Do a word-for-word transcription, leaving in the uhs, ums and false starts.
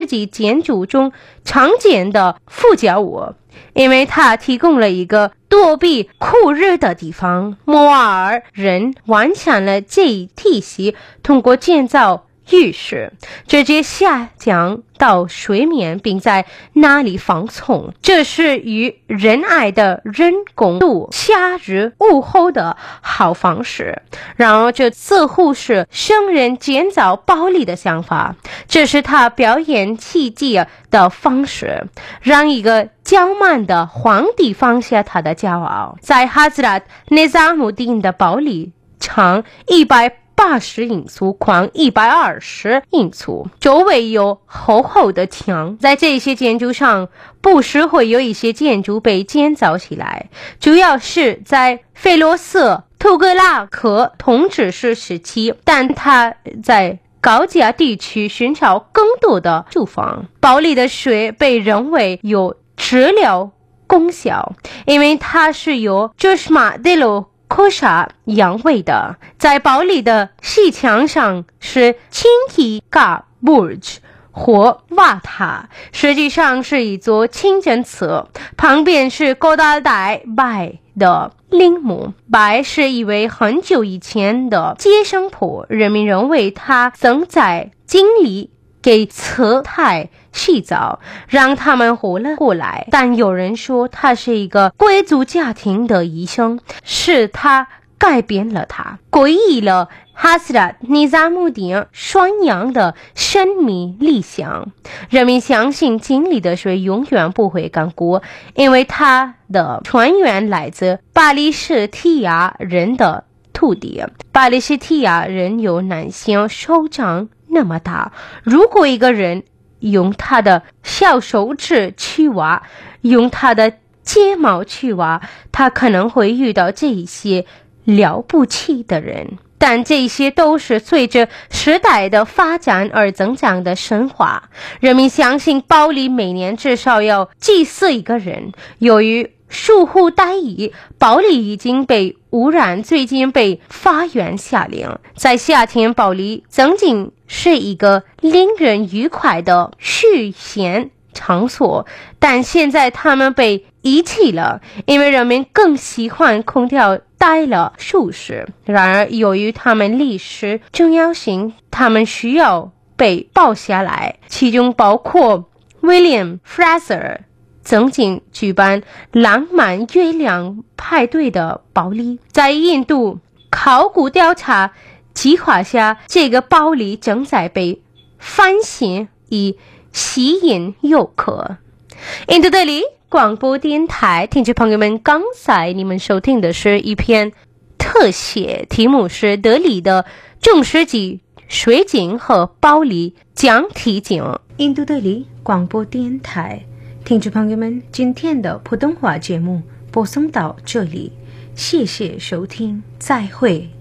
纪建筑中常见的附加物，因为它提供了一个躲避酷热的地方。摩尔人完善了这一体系，通过建造浴室直接下降到水面，并在那里放松，这是与仁爱的人工度夏日午后的好方式。然而这似乎是圣人建造堡垒的想法，这是他表演奇迹的方式，让一个骄慢的皇帝放下他的骄傲。在哈兹拉特内扎姆丁的堡垒长一百八十英粗，宽一百二十英粗，周围有厚厚的墙。在这些建筑上不时会有一些建筑被建造起来，主要是在费罗斯图格拉克统治时时期，但他在高加地区寻找更多的住房。堡垒的水被认为有治疗功效，因为它是由朱什马德罗科沙养卫的。在堡垒的西墙上是青提嘎布什或瓦塔，实际上是一座清真寺，旁边是高达代拜的陵墓。拜是一位很久以前的接生婆，人们认为他曾在井里给侧胎洗澡，让他们活了过来。但有人说他是一个贵族家庭的医生，是他改变了他，诡异了哈斯拉尼扎姆丁双阳的神秘理想。人们相信井里的水永远不会干枯，因为它的泉源来自巴利斯提亚人的土地。巴利斯提亚人有男性手掌那么大，如果一个人用他的小手指去挖，用他的睫毛去挖，他可能会遇到这些了不起的人。但这些都是随着时代的发展而增长的神话。人们相信堡垒每年至少要祭祀一个人。由于疏忽大意，堡垒已经被污染，最近被法院下令，在夏天堡垒曾经是一个令人愉快的休闲场所，但现在他们被遗弃了，因为人们更喜欢空调待了舒适。然而由于他们历史重要性，他们需要被保下来，其中包括 William Fraser 曾经举办浪漫月亮派对的堡垒。在印度考古调查计划下，这个堡垒正在被翻新，以吸引游客。印度德里广播电台听众朋友们，刚才你们收听的是一篇特写，题目是德里的中世纪水井和堡垒讲题井。印度德里广播电台听众朋友们，今天的普通话节目播送到这里，谢谢收听，再会。